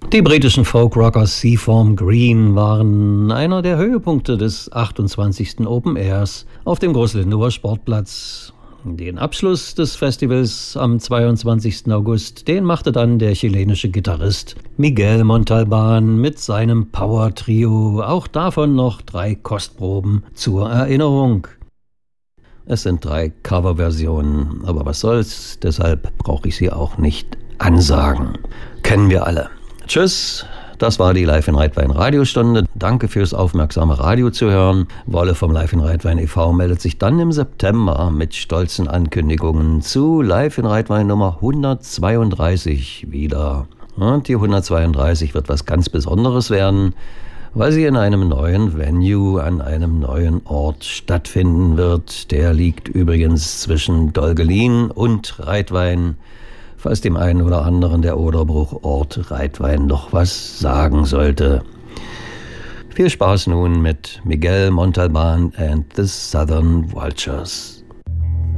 Die britischen Folkrockers Seaform Green waren einer der Höhepunkte des 28. Open Airs auf dem Großlindauer Sportplatz. Den Abschluss des Festivals am 22. August, den machte dann der chilenische Gitarrist Miguel Montalban mit seinem Power-Trio. Auch davon noch 3 Kostproben zur Erinnerung. Es sind 3 Coverversionen, aber was soll's, deshalb brauche ich sie auch nicht ansagen. Kennen wir alle. Tschüss, das war die Live in Reitwein Radiostunde. Danke fürs aufmerksame Radio zu hören. Wolle vom Live in Reitwein e.V. meldet sich dann im September mit stolzen Ankündigungen zu Live in Reitwein Nummer 132 wieder. Und die 132 wird was ganz Besonderes werden, weil sie in einem neuen Venue an einem neuen Ort stattfinden wird. Der liegt übrigens zwischen Dolgelin und Reitwein, falls dem einen oder anderen der Oderbruchort Reitwein noch was sagen sollte. Viel Spaß nun mit Miguel Montalban and the Southern Vultures.